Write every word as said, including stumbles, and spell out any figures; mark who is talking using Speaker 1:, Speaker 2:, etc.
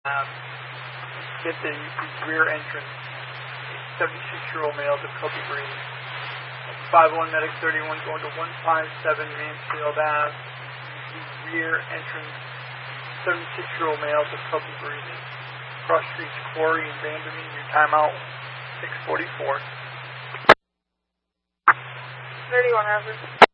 Speaker 1: Um, hit the, the rear entrance. seventy-six-year-old male, difficulty breathing. five one Medic thirty-one going to one five seven Mansfield Ave. The rear entrance. seventy-six-year-old male, difficulty breathing. Cross streets Corey and Vandermeer. Your timeout six forty-four.
Speaker 2: thirty-one hazard.